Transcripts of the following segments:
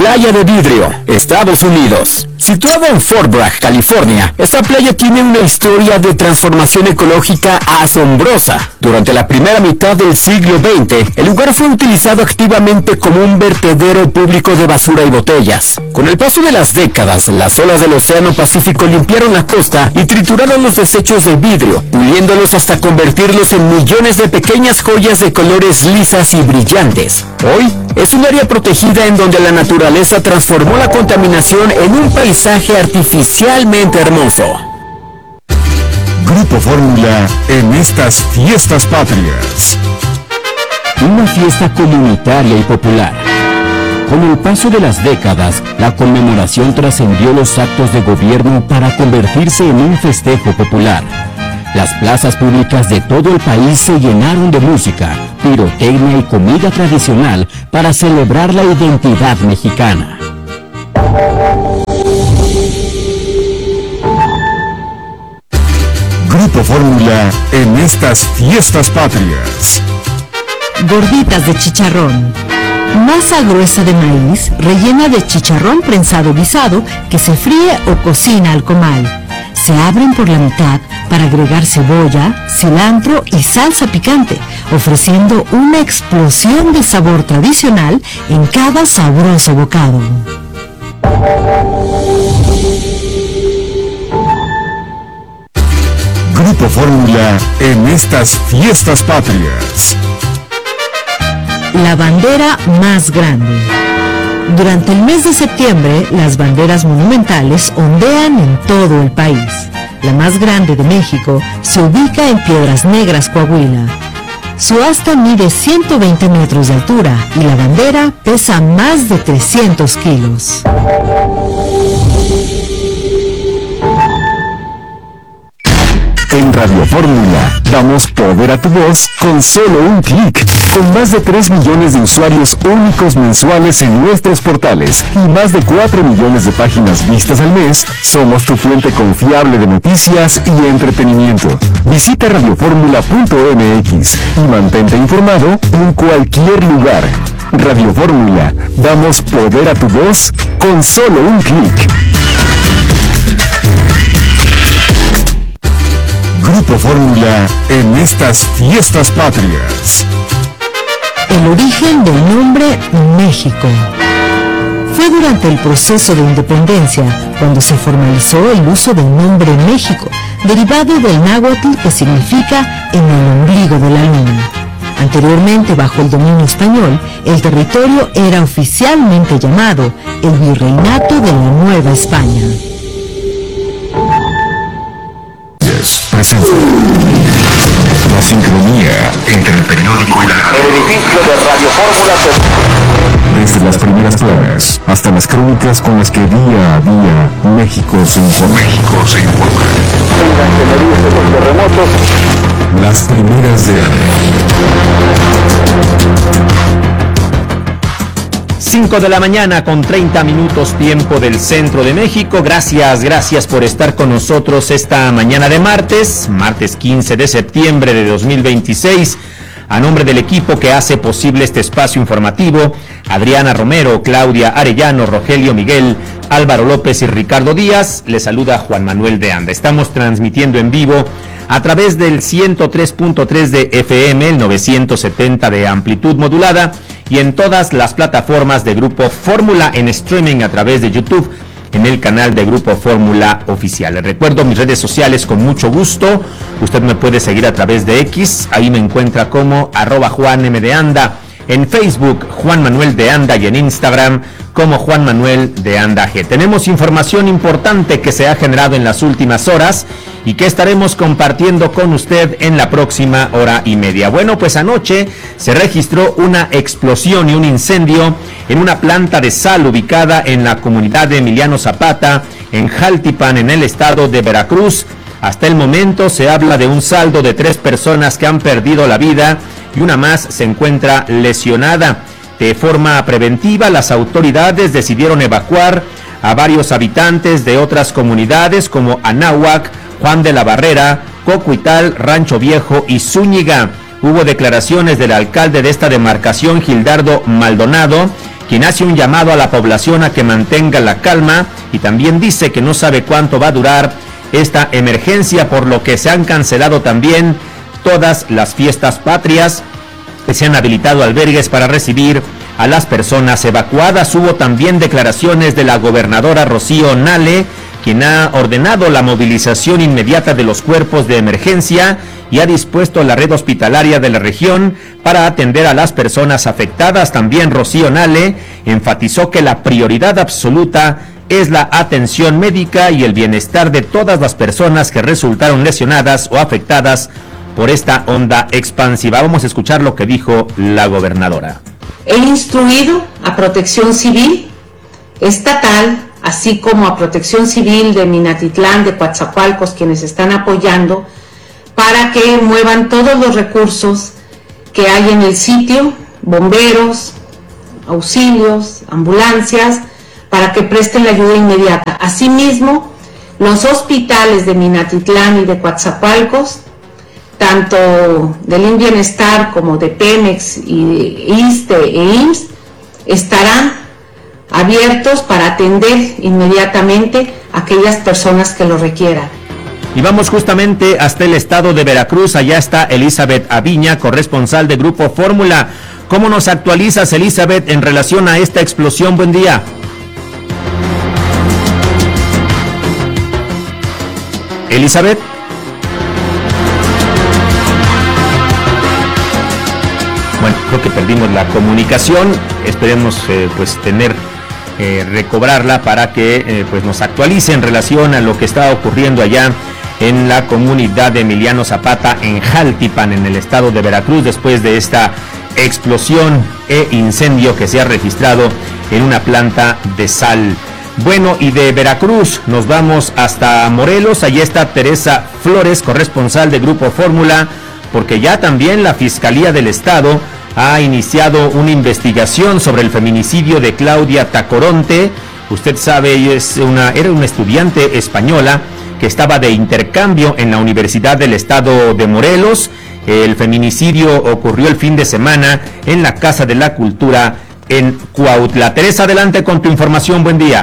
Playa de Vidrio, Estados Unidos. Situado en Fort Bragg, California, esta playa tiene una historia de transformación ecológica asombrosa. Durante la primera mitad del siglo XX, el lugar fue utilizado activamente como un vertedero público de basura y botellas. Con el paso de las décadas, las olas del Océano Pacífico limpiaron la costa y trituraron los desechos de vidrio, puliéndolos hasta convertirlos en millones de pequeñas joyas de colores lisas y brillantes. Hoy, es un área protegida en donde la naturaleza transformó la contaminación en un paisaje artificialmente hermoso. Grupo Fórmula en estas fiestas patrias. Una fiesta comunitaria y popular. Con el paso de las décadas, la conmemoración trascendió los actos de gobierno para convertirse en un festejo popular. Las plazas públicas de todo el país se llenaron de música, pirotecnia y comida tradicional para celebrar la identidad mexicana. Grupo Fórmula en estas fiestas patrias. Gorditas de chicharrón. Masa gruesa de maíz rellena de chicharrón prensado guisado que se fríe o cocina al comal. Se abren por la mitad para agregar cebolla, cilantro y salsa picante, ofreciendo una explosión de sabor tradicional en cada sabroso bocado. Grupo Fórmula en estas fiestas patrias. La bandera más grande. Durante el mes de septiembre, las banderas monumentales ondean en todo el país. La más grande de México se ubica en Piedras Negras, Coahuila. Su asta mide 120 metros de altura y la bandera pesa más de 300 kilos. En Radio Fórmula damos poder a tu voz con solo un clic. Con más de 3 millones de usuarios únicos mensuales en nuestros portales y más de 4 millones de páginas vistas al mes, somos tu fuente confiable de noticias y entretenimiento. Visita radioformula.mx y mantente informado en cualquier lugar. Radio Fórmula, damos poder a tu voz con solo un clic. Grupo Fórmula en estas fiestas patrias. El origen del nombre México. Fue durante el proceso de independencia cuando se formalizó el uso del nombre México, derivado del náhuatl que significa en el ombligo de la luna. Anteriormente, bajo el dominio español, el territorio era oficialmente llamado el Virreinato de la Nueva España. Presenta la sincronía entre el periódico y la radio. El edificio de Radio Fórmula Desde las primeras planas hasta las crónicas con las que día a día México se informa. los terremotos. Las primeras de 5 de la mañana con 30 minutos tiempo del centro de México. Gracias por estar con nosotros esta mañana de martes 15 de septiembre de 2026. A nombre del equipo que hace posible este espacio informativo, Adriana Romero, Claudia Arellano, Rogelio Miguel, Álvaro López y Ricardo Díaz, les saluda Juan Manuel de Anda. Estamos transmitiendo en vivo a través del 103.3 de FM, el 970 de amplitud modulada y en todas las plataformas de Grupo Fórmula en streaming a través de YouTube en el canal de Grupo Fórmula Oficial. Les recuerdo mis redes sociales con mucho gusto. Usted me puede seguir a través de X, ahí me encuentra como @JuanMDeAnda. En Facebook, Juan Manuel de Anda, y en Instagram como Juan Manuel de Anda G. Tenemos información importante que se ha generado en las últimas horas y que estaremos compartiendo con usted en la próxima hora y media. Bueno, pues anoche se registró una explosión y un incendio en una planta de sal ubicada en la comunidad de Emiliano Zapata, en Jaltipan, en el estado de Veracruz. Hasta el momento se habla de un saldo de 3 personas que han perdido la vida y una más se encuentra lesionada. De forma preventiva, las autoridades decidieron evacuar a varios habitantes de otras comunidades como Anáhuac, Juan de la Barrera, Cocuital, Rancho Viejo y Zúñiga. Hubo declaraciones del alcalde de esta demarcación, Gildardo Maldonado, quien hace un llamado a la población a que mantenga la calma y también dice que no sabe cuánto va a durar esta emergencia, por lo que se han cancelado también todas las fiestas patrias, que se han habilitado albergues para recibir a las personas evacuadas. Hubo también declaraciones de la gobernadora Rocío Nale, quien ha ordenado la movilización inmediata de los cuerpos de emergencia y ha dispuesto la red hospitalaria de la región para atender a las personas afectadas. También Rocío Nale enfatizó que la prioridad absoluta es la atención médica y el bienestar de todas las personas que resultaron lesionadas o afectadas por esta onda expansiva. Vamos a escuchar lo que dijo la gobernadora. He instruido a Protección Civil estatal, así como a Protección Civil de Minatitlán, de Coatzacoalcos, quienes están apoyando, para que muevan todos los recursos que hay en el sitio, bomberos, auxilios, ambulancias, para que presten la ayuda inmediata. Asimismo, los hospitales de Minatitlán y de Coatzacoalcos, tanto del INS como de Pemex y de ISSSTE e IMSS, estarán abiertos para atender inmediatamente a aquellas personas que lo requieran. Y vamos justamente hasta el estado de Veracruz. Allá está Elizabeth Aviña, corresponsal de Grupo Fórmula. ¿Cómo nos actualizas, Elizabeth, en relación a esta explosión? Buen día. Elizabeth. Bueno, creo que perdimos la comunicación. Esperemos recobrarla para que pues nos actualice en relación a lo que está ocurriendo allá en la comunidad de Emiliano Zapata en Jaltipan, en el estado de Veracruz, después de esta explosión e incendio que se ha registrado en una planta de sal. Bueno, y de Veracruz nos vamos hasta Morelos. Allí está Teresa Flores, corresponsal de Grupo Fórmula, porque ya también la Fiscalía del Estado ha iniciado una investigación sobre el feminicidio de Claudia Tacoronte. Usted sabe, era una estudiante española que estaba de intercambio en la Universidad del Estado de Morelos. El feminicidio ocurrió el fin de semana en la Casa de la Cultura en Cuautla. Teresa, adelante con tu información. Buen día.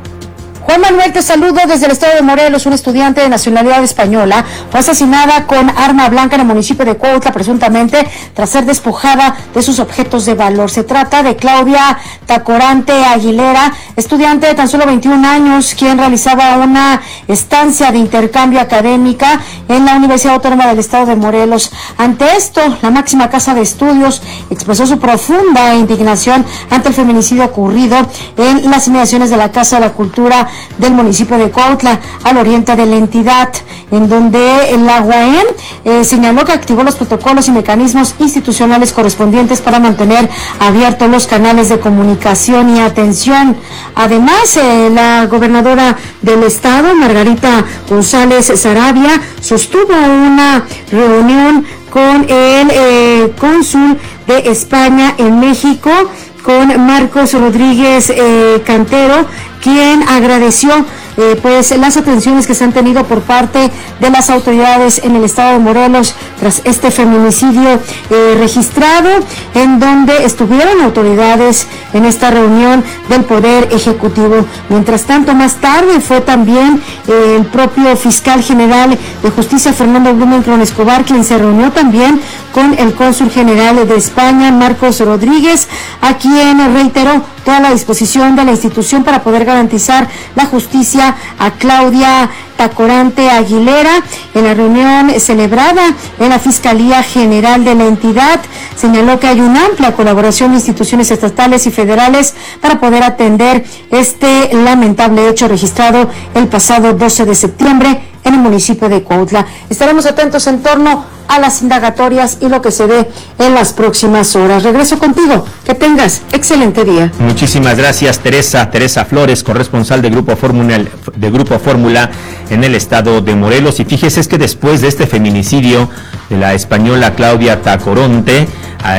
Juan Manuel, te saludo desde el estado de Morelos. Una estudiante de nacionalidad española fue asesinada con arma blanca en el municipio de Cuautla, presuntamente tras ser despojada de sus objetos de valor. Se trata de Claudia Tacoronte Aguilera, estudiante de tan solo 21 años, quien realizaba una estancia de intercambio académica en la Universidad Autónoma del Estado de Morelos. Ante esto, la máxima casa de estudios expresó su profunda indignación ante el feminicidio ocurrido en las inmediaciones de la Casa de la Cultura del municipio de Cuautla, al oriente de la entidad, en donde la UAM señaló que activó los protocolos y mecanismos institucionales correspondientes para mantener abiertos los canales de comunicación y atención. Además, la gobernadora del estado, Margarita González Sarabia, sostuvo una reunión con el cónsul de España en México, con Marcos Rodríguez Cantero, quien agradeció las atenciones que se han tenido por parte de las autoridades en el estado de Morelos tras este feminicidio registrado, en donde estuvieron autoridades en esta reunión del Poder Ejecutivo. Mientras tanto, más tarde fue también el propio fiscal general de Justicia, Fernando Blumenkron Escobar, quien se reunió también con el cónsul general de España, Marcos Rodríguez, a quien reiteró toda la disposición de la institución para poder garantizar la justicia a Claudia Tacoronte Aguilera. En la reunión celebrada en la Fiscalía General de la entidad, señaló que hay una amplia colaboración de instituciones estatales y federales para poder atender este lamentable hecho registrado el pasado 12 de septiembre en el municipio de Cuautla. Estaremos atentos en torno a las indagatorias y lo que se dé en las próximas horas. Regreso contigo. Que tengas excelente día. Muchísimas gracias, Teresa. Teresa Flores, corresponsal de Grupo Fórmula en el estado de Morelos. Y fíjese, es que después de este feminicidio de la española Claudia Tacoronte,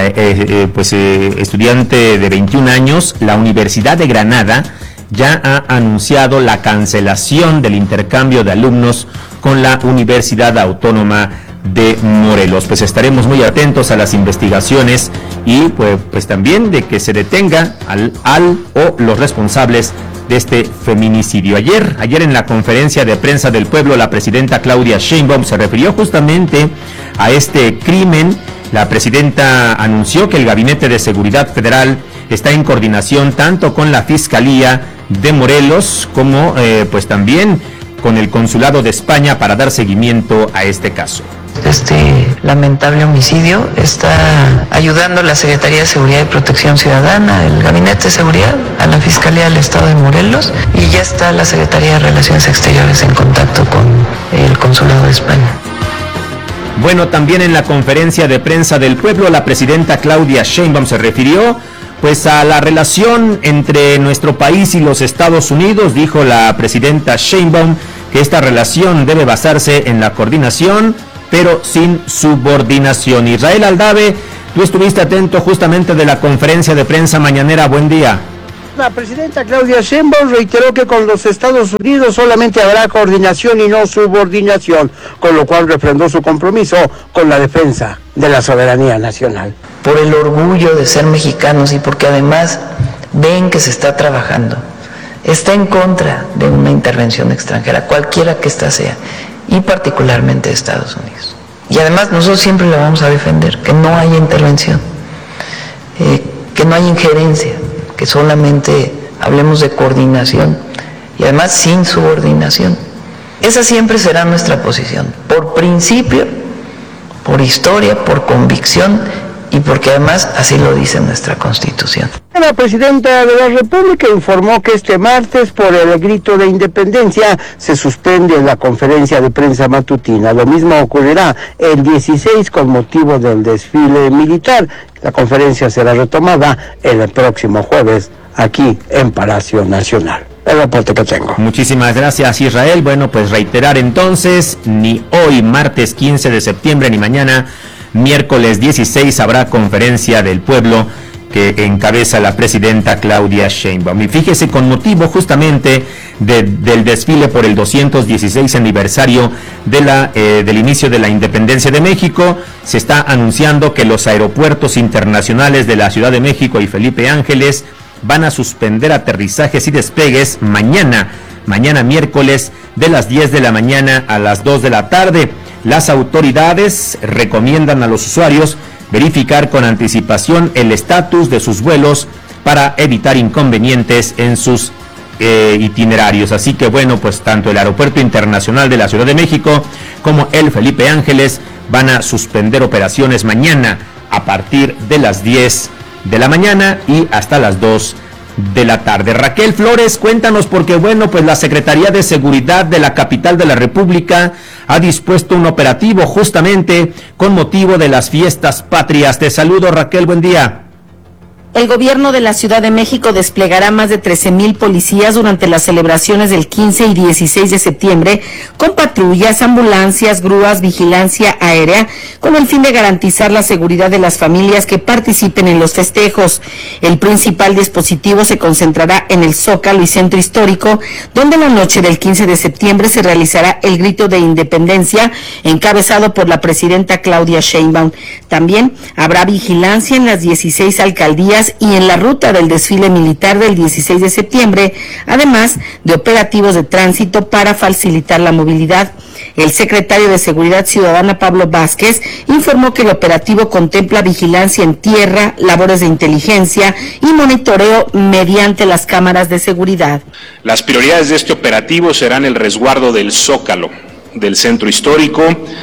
estudiante de 21 años, la Universidad de Granada ya ha anunciado la cancelación del intercambio de alumnos con la Universidad Autónoma de Morelos. Pues estaremos muy atentos a las investigaciones y pues también de que se detenga al o los responsables de este feminicidio. Ayer en la conferencia de prensa del pueblo, la presidenta Claudia Sheinbaum se refirió justamente a este crimen. La presidenta anunció que el Gabinete de Seguridad Federal está en coordinación tanto con la Fiscalía de Morelos como pues también con el Consulado de España para dar seguimiento a este caso. Este lamentable homicidio está ayudando a la Secretaría de Seguridad y Protección Ciudadana, el Gabinete de Seguridad, a la Fiscalía del Estado de Morelos, y ya está la Secretaría de Relaciones Exteriores en contacto con el Consulado de España. Bueno, también en la conferencia de prensa del pueblo, la presidenta Claudia Sheinbaum se refirió pues a la relación entre nuestro país y los Estados Unidos. Dijo la presidenta Sheinbaum que esta relación debe basarse en la coordinación, pero sin subordinación. Israel Aldave, tú estuviste atento justamente de la conferencia de prensa mañanera. Buen día. La presidenta Claudia Sheinbaum reiteró que con los Estados Unidos solamente habrá coordinación y no subordinación, con lo cual refrendó su compromiso con la defensa de la soberanía nacional. Por el orgullo de ser mexicanos y porque además ven que se está trabajando, está en contra de una intervención extranjera, cualquiera que ésta sea, y particularmente de Estados Unidos. Y además nosotros siempre la vamos a defender, que no haya intervención, que no haya injerencia, que solamente hablemos de coordinación y además sin subordinación. Esa siempre será nuestra posición, por principio, por historia, por convicción y porque además así lo dice nuestra Constitución. La presidenta de la República informó que este martes, por el grito de independencia, se suspende la conferencia de prensa matutina. Lo mismo ocurrirá el 16 con motivo del desfile militar. La conferencia será retomada el próximo jueves aquí en Palacio Nacional. El reporte que tengo. Muchísimas gracias, Israel. Bueno, pues reiterar entonces, ni hoy, martes 15 de septiembre, ni mañana, miércoles 16, habrá conferencia del pueblo que encabeza la presidenta Claudia Sheinbaum. Y fíjese, con motivo justamente del desfile por el 216 aniversario del inicio de la independencia de México, se está anunciando que los aeropuertos internacionales de la Ciudad de México y Felipe Ángeles van a suspender aterrizajes y despegues mañana miércoles, de las 10 de la mañana a las 2 de la tarde. Las autoridades recomiendan a los usuarios verificar con anticipación el estatus de sus vuelos para evitar inconvenientes en sus itinerarios. Así que bueno, pues tanto el Aeropuerto Internacional de la Ciudad de México como el Felipe Ángeles van a suspender operaciones mañana a partir de las 10 de la mañana y hasta las 2 de la tarde. Raquel Flores, cuéntanos, porque bueno, pues la Secretaría de Seguridad de la capital de la República ha dispuesto un operativo justamente con motivo de las fiestas patrias. Te saludo, Raquel, buen día. El gobierno de la Ciudad de México desplegará más de 13,000 policías durante las celebraciones del 15 y 16 de septiembre, con patrullas, ambulancias, grúas, vigilancia aérea, con el fin de garantizar la seguridad de las familias que participen en los festejos. El principal dispositivo se concentrará en el Zócalo y Centro Histórico, donde la noche del 15 de septiembre se realizará el grito de independencia, encabezado por la presidenta Claudia Sheinbaum. También habrá vigilancia en las 16 alcaldías y en la ruta del desfile militar del 16 de septiembre, además de operativos de tránsito para facilitar la movilidad. El secretario de Seguridad Ciudadana, Pablo Vázquez, informó que el operativo contempla vigilancia en tierra, labores de inteligencia y monitoreo mediante las cámaras de seguridad. Las prioridades de este operativo serán el resguardo del Zócalo, del Centro Histórico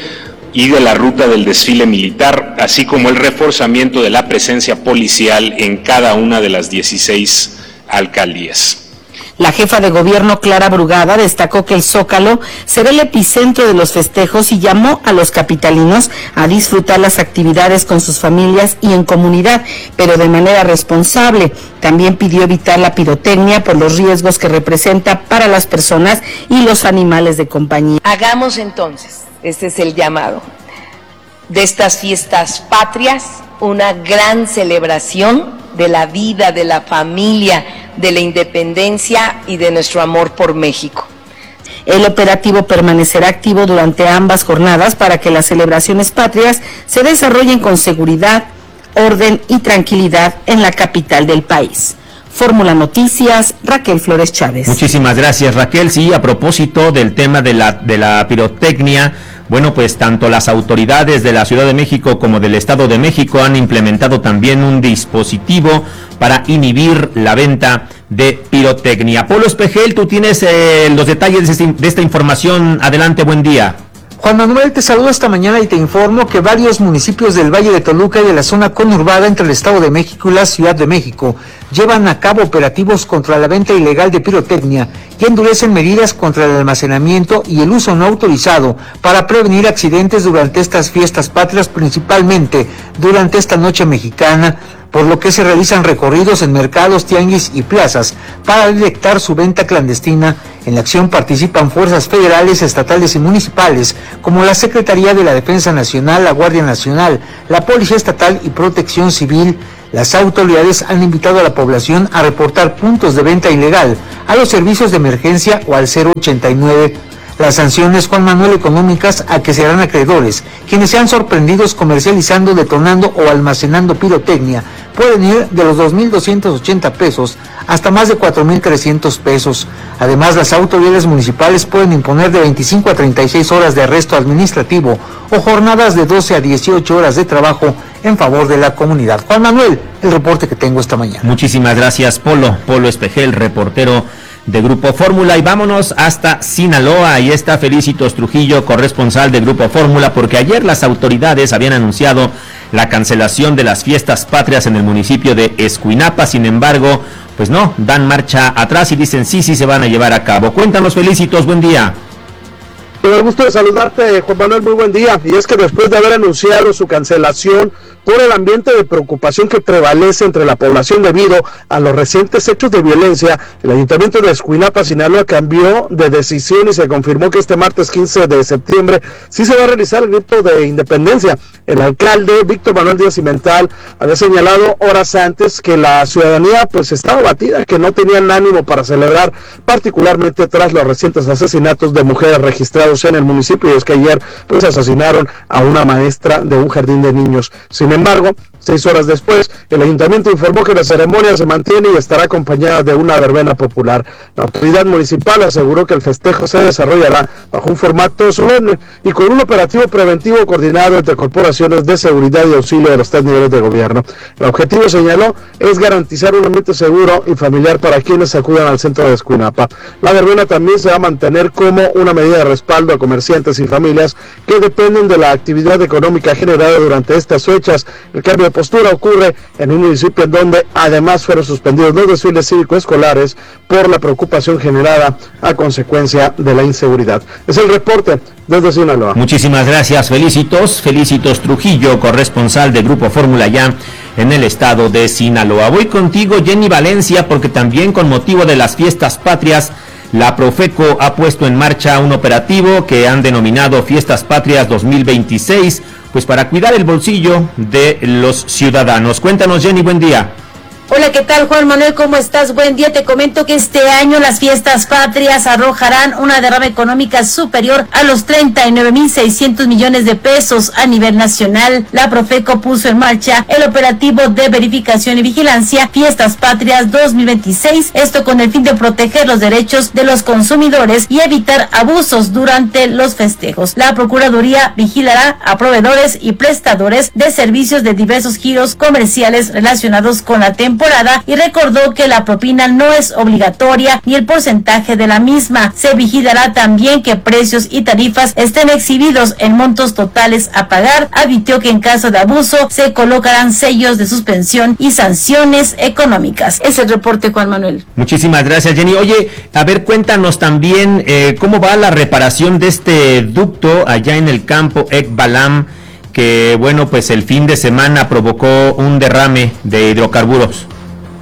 y de la ruta del desfile militar, así como el reforzamiento de la presencia policial en cada una de las 16 alcaldías. La jefa de gobierno, Clara Brugada, destacó que el Zócalo será el epicentro de los festejos y llamó a los capitalinos a disfrutar las actividades con sus familias y en comunidad, pero de manera responsable. También pidió evitar la pirotecnia por los riesgos que representa para las personas y los animales de compañía. Hagamos entonces, este es el llamado, de estas fiestas patrias, una gran celebración de la vida, de la familia, de la independencia y de nuestro amor por México. El operativo permanecerá activo durante ambas jornadas para que las celebraciones patrias se desarrollen con seguridad, orden y tranquilidad en la capital del país. Fórmula Noticias, Raquel Flores Chávez. Muchísimas gracias, Raquel. Sí, a propósito del tema de la pirotecnia, bueno, pues tanto las autoridades de la Ciudad de México como del Estado de México han implementado también un dispositivo para inhibir la venta de pirotecnia. Polo Espejel, tú tienes los detalles de esta información. Adelante, buen día. Juan Manuel, te saludo esta mañana y te informo que varios municipios del Valle de Toluca y de la zona conurbada entre el Estado de México y la Ciudad de México llevan a cabo operativos contra la venta ilegal de pirotecnia y endurecen medidas contra el almacenamiento y el uso no autorizado para prevenir accidentes durante estas fiestas patrias, principalmente durante esta noche mexicana, por lo que se realizan recorridos en mercados, tianguis y plazas para detectar su venta clandestina. En la acción participan fuerzas federales, estatales y municipales, como la Secretaría de la Defensa Nacional, la Guardia Nacional, la Policía Estatal y Protección Civil. Las autoridades han invitado a la población a reportar puntos de venta ilegal a los servicios de emergencia o al 089. Las sanciones, Juan Manuel, económicas a que serán acreedores quienes sean sorprendidos comercializando, detonando o almacenando pirotecnia, pueden ir de los 2.280 pesos hasta más de 4.300 pesos. Además, las autoridades municipales pueden imponer de 25 a 36 horas de arresto administrativo o jornadas de 12 a 18 horas de trabajo en favor de la comunidad. Juan Manuel, el reporte que tengo esta mañana. Muchísimas gracias, Polo Espejel, reportero de Grupo Fórmula, y vámonos hasta Sinaloa. Ahí está Felicitos Trujillo, corresponsal de Grupo Fórmula, porque ayer las autoridades habían anunciado la cancelación de las fiestas patrias en el municipio de Escuinapa. Sin embargo, pues no, dan marcha atrás y dicen sí se van a llevar a cabo. Cuéntanos, Felicitos, buen día. Con el gusto de saludarte, Juan Manuel, muy buen día. Y es que después de haber anunciado su cancelación por el ambiente de preocupación que prevalece entre la población debido a los recientes hechos de violencia, el Ayuntamiento de Escuinapa, Sinaloa, cambió de decisión y se confirmó que este martes 15 de septiembre sí se va a realizar el grito de independencia. El alcalde Víctor Manuel Díaz Cimental había señalado horas antes que la ciudadanía pues estaba abatida, que no tenían ánimo para celebrar, particularmente tras los recientes asesinatos de mujeres registrados en el municipio. Y es que ayer pues asesinaron a una maestra de un jardín de niños. Sin embargo, 6 horas después, el ayuntamiento informó que la ceremonia se mantiene y estará acompañada de una verbena popular. La autoridad municipal aseguró que el festejo se desarrollará bajo un formato solemne y con un operativo preventivo coordinado entre corporaciones de seguridad y auxilio de los 3 niveles de gobierno. El objetivo, señaló, es garantizar un ambiente seguro y familiar para quienes acudan al centro de Escuinapa. La verbena también se va a mantener como una medida de respaldo a comerciantes y familias que dependen de la actividad económica generada durante estas fechas. El cambio de postura ocurre en un municipio en donde además fueron suspendidos los desfiles cívico-escolares por la preocupación generada a consecuencia de la inseguridad. Es el reporte desde Sinaloa. Muchísimas gracias, Felicitos Trujillo, corresponsal de Grupo Fórmula ya en el estado de Sinaloa. Voy contigo, Jenny Valencia, porque también con motivo de las fiestas patrias, la Profeco ha puesto en marcha un operativo que han denominado Fiestas Patrias 2026, pues para cuidar el bolsillo de los ciudadanos. Cuéntanos, Jenny, buen día. Hola, ¿qué tal, Juan Manuel? ¿Cómo estás? Buen día. Te comento que este año las fiestas patrias arrojarán una derrama económica superior a los 39.600 millones de pesos a nivel nacional. La Profeco puso en marcha el operativo de verificación y vigilancia Fiestas Patrias 2026, esto con el fin de proteger los derechos de los consumidores y evitar abusos durante los festejos. La Procuraduría vigilará a proveedores y prestadores de servicios de diversos giros comerciales relacionados con la temporada y recordó que la propina no es obligatoria ni el porcentaje de la misma. Se vigilará también que precios y tarifas estén exhibidos en montos totales a pagar. Advirtió que en caso de abuso se colocarán sellos de suspensión y sanciones económicas. Es el reporte, Juan Manuel. Muchísimas gracias, Jenny. Oye, a ver, cuéntanos también cómo va la reparación de este ducto allá en el campo Ekbalam, que bueno, pues el fin de semana provocó un derrame de hidrocarburos.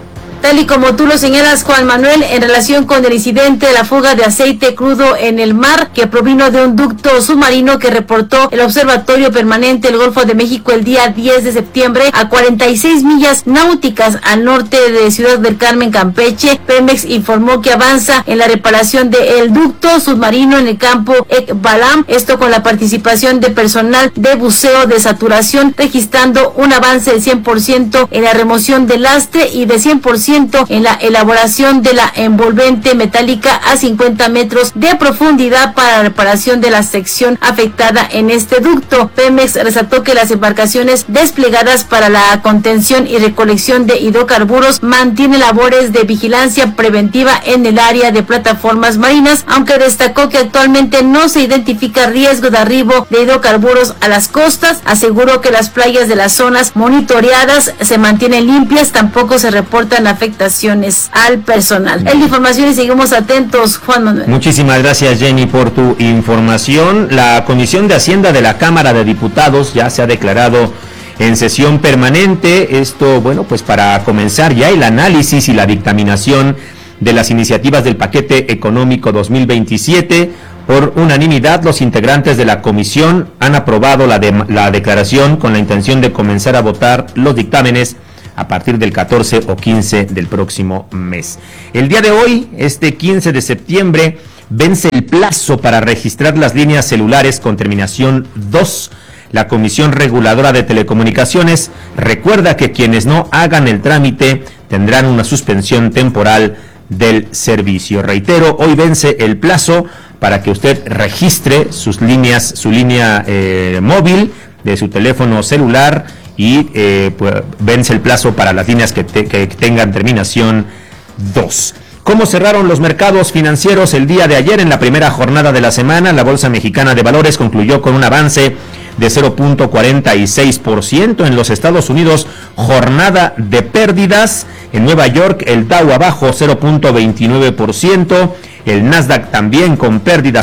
Tal y como tú lo señalas, Juan Manuel, en relación con el incidente de la fuga de aceite crudo en el mar que provino de un ducto submarino que reportó el Observatorio Permanente del Golfo de México el día 10 de septiembre a 46 millas náuticas al norte de Ciudad del Carmen, Campeche, Pemex informó que avanza en la reparación del ducto submarino en el campo Ekbalam, esto con la participación de personal de buceo de saturación, registrando un avance del 100% en la remoción del lastre y de 100% en la elaboración de la envolvente metálica a 50 metros de profundidad para la reparación de la sección afectada en este ducto. Pemex resaltó que las embarcaciones desplegadas para la contención y recolección de hidrocarburos mantienen labores de vigilancia preventiva en el área de plataformas marinas, aunque destacó que actualmente no se identifica riesgo de arribo de hidrocarburos a las costas. Aseguró que las playas de las zonas monitoreadas se mantienen limpias, tampoco se reportan afectaciones al personal. Es la información y seguimos atentos, Juan Manuel. Muchísimas gracias, Jenny, por tu información. La Comisión de Hacienda de la Cámara de Diputados ya se ha declarado en sesión permanente. Esto, bueno, pues para comenzar ya el análisis y la dictaminación de las iniciativas del paquete económico 2027. Por unanimidad, los integrantes de la comisión han aprobado la declaración con la intención de comenzar a votar los dictámenes a partir del 14 o 15 del próximo mes. El día de hoy, este 15 de septiembre, vence el plazo para registrar las líneas celulares con terminación 2. La Comisión Reguladora de Telecomunicaciones recuerda que quienes no hagan el trámite tendrán una suspensión temporal del servicio. Reitero, hoy vence el plazo para que usted registre su línea móvil de su teléfono celular y pues, vence el plazo para las líneas que tengan terminación 2. ¿Cómo cerraron los mercados financieros el día de ayer en la primera jornada de la semana? La Bolsa Mexicana de Valores concluyó con un avance de 0.46%. En los Estados Unidos, jornada de pérdidas. En Nueva York, el Dow abajo 0.29%. El Nasdaq también con pérdida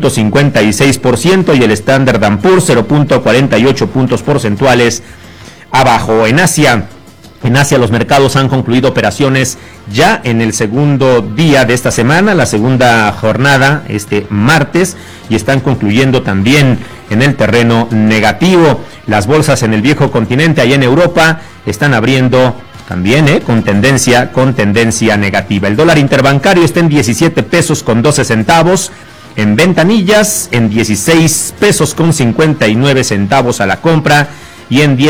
0.56% y el Standard & Poor's 0.48 puntos porcentuales abajo. En Asia, los mercados han concluido operaciones ya en el segundo día de esta semana, la segunda jornada, este martes, y están concluyendo también en el terreno negativo. Las bolsas en el viejo continente, allá en Europa, están abriendo también con tendencia negativa. El dólar interbancario está en 17 pesos con 12 centavos. En ventanillas, en 16 pesos con 59 centavos a la compra y en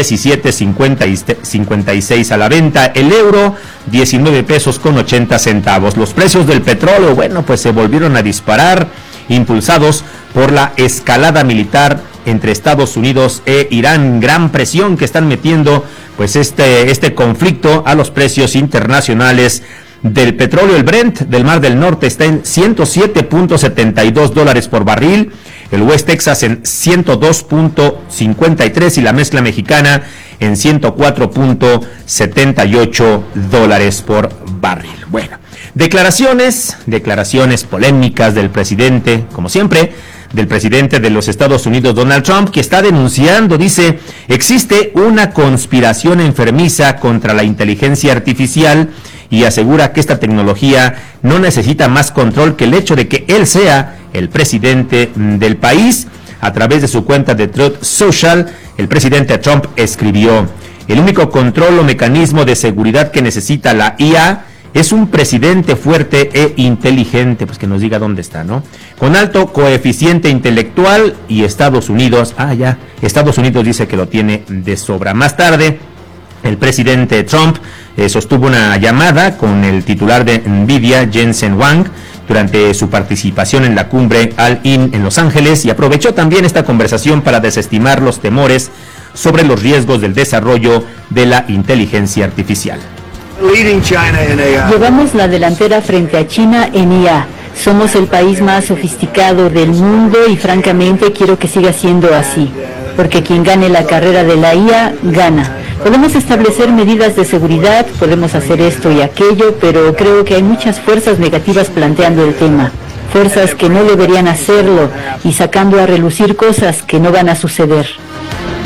17.56 a la venta. El euro, 19 pesos con 80 centavos. Los precios del petróleo, bueno, pues se volvieron a disparar, impulsados por la escalada militar entre Estados Unidos e Irán. Gran presión que están metiendo pues este conflicto a los precios internacionales del petróleo. El Brent del Mar del Norte está en $107.72 por barril, el West Texas en 102.53 y la mezcla mexicana en $104.78 por barril. Bueno, declaraciones polémicas del presidente, como siempre, del presidente de los Estados Unidos, Donald Trump, que está denunciando, dice, existe una conspiración enfermiza contra la inteligencia artificial y asegura que esta tecnología no necesita más control que el hecho de que él sea el presidente del país. A través de su cuenta de Truth Social, el presidente Trump escribió: el único control o mecanismo de seguridad que necesita la IA es un presidente fuerte e inteligente, pues que nos diga dónde está, ¿no? Con alto coeficiente intelectual y Estados Unidos dice que lo tiene de sobra. Más tarde, el presidente Trump sostuvo una llamada con el titular de Nvidia, Jensen Huang, durante su participación en la cumbre All-In en Los Ángeles, y aprovechó también esta conversación para desestimar los temores sobre los riesgos del desarrollo de la inteligencia artificial. Llevamos la delantera frente a China en IA. Somos el país más sofisticado del mundo y francamente quiero que siga siendo así, porque quien gane la carrera de la IA, gana. Podemos establecer medidas de seguridad, podemos hacer esto y aquello, pero creo que hay muchas fuerzas negativas planteando el tema. Fuerzas que no deberían hacerlo y sacando a relucir cosas que no van a suceder.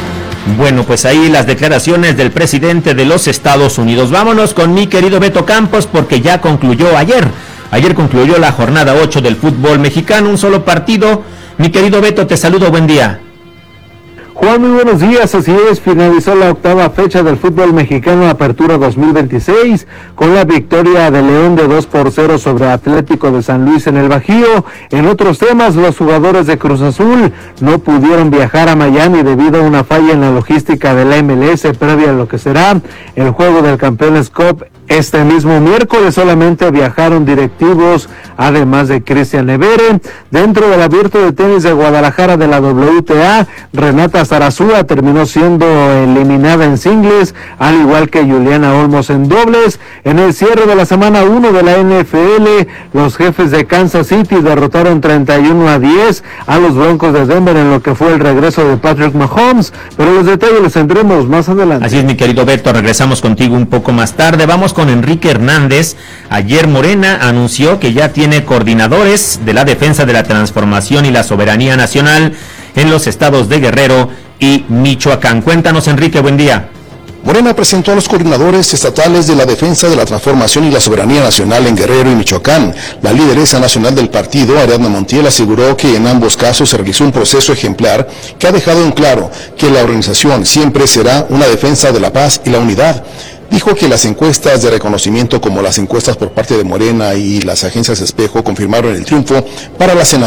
Bueno, pues ahí las declaraciones del presidente de los Estados Unidos. Vámonos con mi querido Beto Campos, porque ya concluyó ayer. Ayer concluyó la jornada 8 del fútbol mexicano, un solo partido. Mi querido Beto, te saludo, buen día. Juan, muy buenos días, así es, finalizó la octava fecha del fútbol mexicano Apertura 2026 con la victoria de León de 2-0 sobre Atlético de San Luis en el Bajío. En otros temas, los jugadores de Cruz Azul no pudieron viajar a Miami debido a una falla en la logística de la MLS previa a lo que será el juego del Campeones Cup este mismo miércoles. Solamente viajaron directivos, además de Cristian Evere. Dentro del Abierto de Tenis de Guadalajara de la WTA, Renata Zarazúa terminó siendo eliminada en singles, al igual que Juliana Olmos en dobles. En el cierre de la semana 1 de la NFL, los Jefes de Kansas City derrotaron 31-10 a los Broncos de Denver en lo que fue el regreso de Patrick Mahomes, pero los detalles los tendremos más adelante. Así es, mi querido Beto, regresamos contigo un poco más tarde. Vamos con Enrique Hernández. Ayer Morena anunció que ya tiene coordinadores de la defensa de la transformación y la soberanía nacional en los estados de Guerrero y Michoacán. Cuéntanos, Enrique, buen día. Morena presentó a los coordinadores estatales de la defensa de la transformación y la soberanía nacional en Guerrero y Michoacán. La lideresa nacional del partido, Ariadna Montiel, aseguró que en ambos casos se realizó un proceso ejemplar que ha dejado en claro que la organización siempre será una defensa de la paz y la unidad. Dijo que las encuestas de reconocimiento, como las encuestas por parte de Morena y las agencias Espejo, confirmaron el triunfo para la senadora